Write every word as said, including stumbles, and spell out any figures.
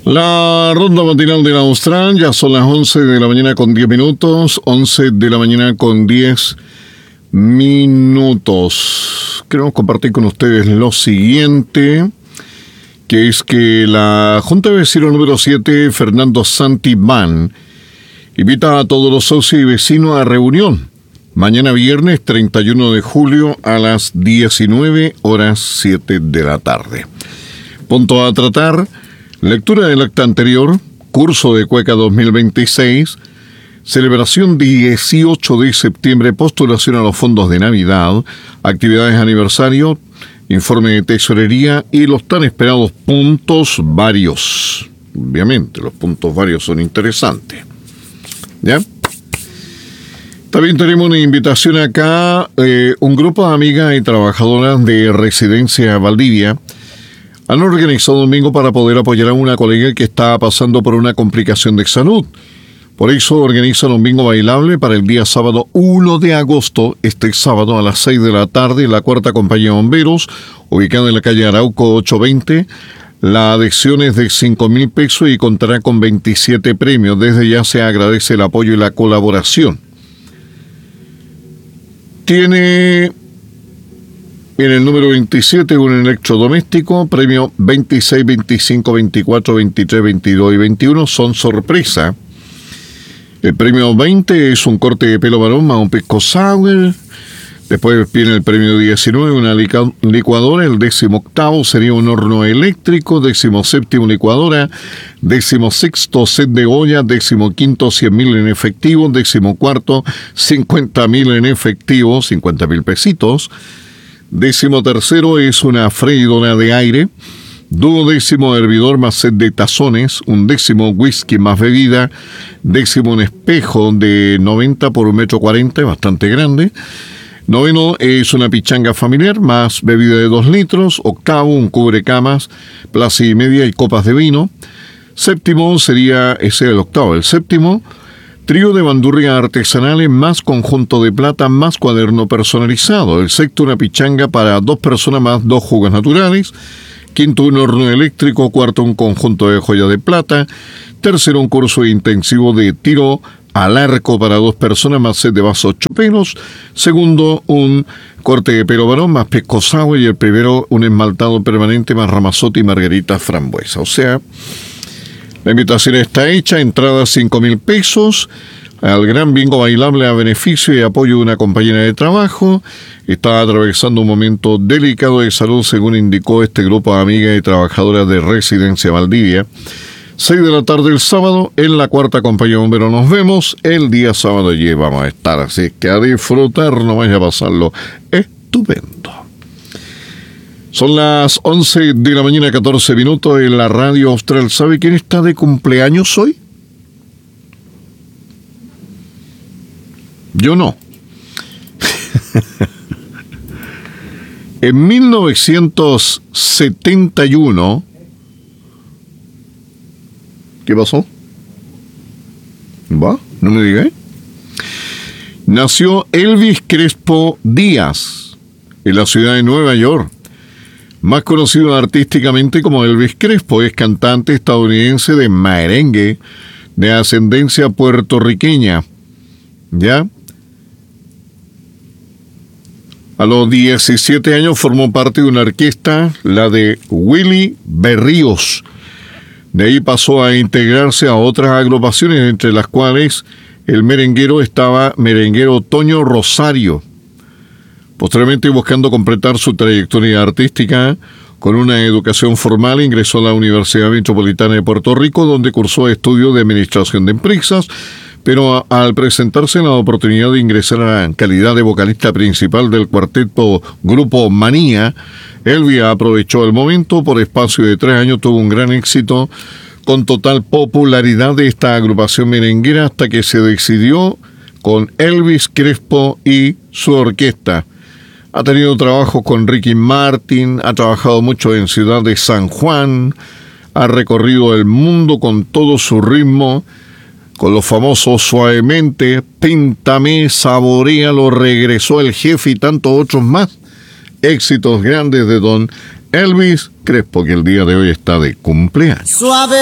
La ronda matinal de la Austral, ya son las once de la mañana con diez minutos, once de la mañana con diez minutos. Queremos compartir con ustedes lo siguiente, que es que la Junta de Vecinos número siete, Fernando Santibán, invita a todos los socios y vecinos a reunión mañana viernes treinta y uno de julio a las diecinueve horas siete de la tarde. Punto a tratar: lectura del acta anterior, curso de Cueca dos mil veintiséis, celebración dieciocho de septiembre, postulación a los fondos de Navidad, actividades de aniversario, informe de tesorería y los tan esperados puntos varios. Obviamente, los puntos varios son interesantes. ¿Ya? También tenemos una invitación acá, eh, un grupo de amigas y trabajadoras de Residencia Valdivia han organizado un domingo para poder apoyar a una colega que está pasando por una complicación de salud. Por eso organizan un bingo bailable para el día sábado uno de agosto, este sábado a las seis de la tarde, en la cuarta compañía de bomberos, ubicada en la calle Arauco ochocientos veinte. La adhesión es de cinco mil pesos y contará con veintisiete premios. Desde ya se agradece el apoyo y la colaboración. Tiene en el número veintisiete un electrodoméstico, premio veintiséis, veinticinco, veinticuatro, veintitrés, veintidós y veintiuno, son sorpresa. El premio veinte es un corte de pelo varón más un pisco sour. Después viene el premio diecinueve, una licuadora. El décimo octavo sería un horno eléctrico. Décimo séptimo, licuadora. Décimo sexto, set de olla. Décimo quinto, cien mil en efectivo. Décimo cuarto, cincuenta mil en efectivo, cincuenta mil pesitos. Décimo tercero es una freidora de aire. Duodécimo, hervidor más set de tazones. Un décimo, whisky más bebida. Décimo, un espejo de noventa por un metro cuarenta, bastante grande. Noveno es una pichanga familiar más bebida de dos litros. Octavo, un cubrecamas, plaza y media y copas de vino. Séptimo sería, ese es el octavo. El séptimo, trío de bandurrias artesanales más conjunto de plata más cuaderno personalizado. El sexto, una pichanga para dos personas más dos jugos naturales. Quinto, un horno eléctrico. Cuarto, un conjunto de joyas de plata. Tercero, un curso intensivo de tiro al arco para dos personas más set de vasos choperos. Segundo, un corte de pelo varón más pisco sour. Y el primero, un esmaltado permanente más ramazote y margarita frambuesa. O sea, la invitación está hecha. Entrada cinco mil pesos al gran bingo bailable a beneficio y apoyo de una compañera de trabajo. Está atravesando un momento delicado de salud, según indicó este grupo de amigas y trabajadoras de Residencia Valdivia. seis de la tarde el sábado, en la cuarta compañía de bomberos nos vemos. El día sábado allí vamos a estar, así que a disfrutar, no vaya a pasarlo estupendo. Son las once de la mañana, catorce minutos en la Radio Austral. ¿Sabe quién está de cumpleaños hoy? Yo no. En mil novecientos setenta y uno... ¿Qué pasó? ¿Va? No me diga, ¿eh? Nació Elvis Crespo Díaz en la ciudad de Nueva York. Más conocido artísticamente como Elvis Crespo, es cantante estadounidense de merengue de ascendencia puertorriqueña. ¿Ya? A los diecisiete años formó parte de una orquesta, la de Willy Berríos. De ahí pasó a integrarse a otras agrupaciones, entre las cuales el merenguero estaba merenguero Toño Rosario. Posteriormente, buscando completar su trayectoria artística con una educación formal, ingresó a la Universidad Metropolitana de Puerto Rico, donde cursó estudios de administración de empresas, pero a, al presentarse la oportunidad de ingresar a la calidad de vocalista principal del cuarteto Grupo Manía, Elvis aprovechó el momento. Por espacio de tres años tuvo un gran éxito con total popularidad de esta agrupación merenguera hasta que se decidió con Elvis Crespo y su orquesta. Ha tenido trabajos con Ricky Martin, ha trabajado mucho en Ciudad de San Juan, ha recorrido el mundo con todo su ritmo, con los famosos Suavemente, Píntame, Saboréalo, Regresó el Jefe y tantos otros más. Éxitos grandes de don Elvis Crespo, que el día de hoy está de cumpleaños. Suave.